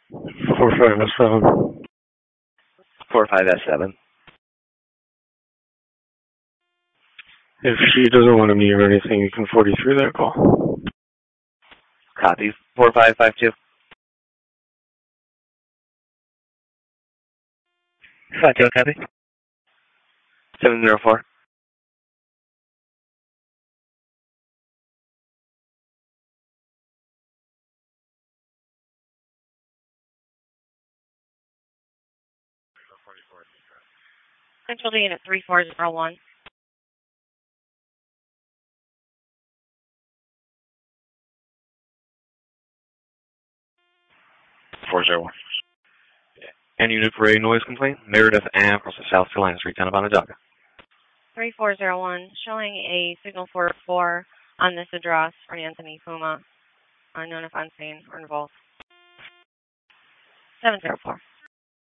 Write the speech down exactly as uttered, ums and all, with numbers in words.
Four five S seven. Four five S seven. If she doesn't want to meet or anything, you can forty through that call. Copy. Four five five two. Five two. Copy. Seven zero four. Central to unit three four zero one. Four zero one. And unit for a noise complaint, Meredith Ave across the South Carolina Street, town of Onondaga. Three four zero one, showing a signal for four on this address for Anthony Puma, unknown if unseen or involved. Seven zero four.